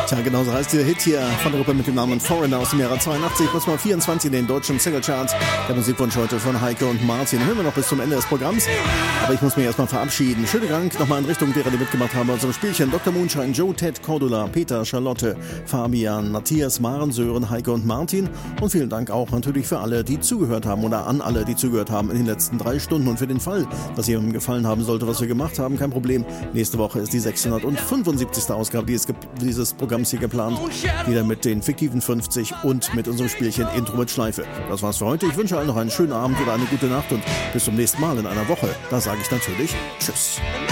Tja, genau so heißt dieser Hit hier von der Gruppe mit dem Namen Foreigner aus dem Jahre 82, plus mal 24 in den deutschen Single-Charts. Der Musikwunsch heute von Heike und Martin. Hören wir noch bis zum Ende des Programms. Aber ich muss mich erstmal verabschieden. Schönen Dank nochmal in Richtung derer, die mitgemacht haben bei unserem Spielchen. Dr. Moonshine, Joe, Ted, Cordula, Peter, Charlotte, Fabian, Matthias, Maren, Sören, Heike und Martin. Und vielen Dank auch natürlich für alle, die zugehört haben oder an alle, die zugehört haben in den letzten 3 Stunden. Und für den Fall, dass jemandem gefallen haben sollte, was wir gemacht haben, kein Problem. Nächste Woche ist die 675. Ausgabe dieses Programms hier geplant. Wieder mit den fiktiven 50 und mit unserem Spielchen Intro mit Schleife. Das war's für heute. Ich wünsche allen noch einen schönen Abend oder eine gute Nacht und bis zum nächsten Mal in einer Woche. Da sage ich natürlich Tschüss.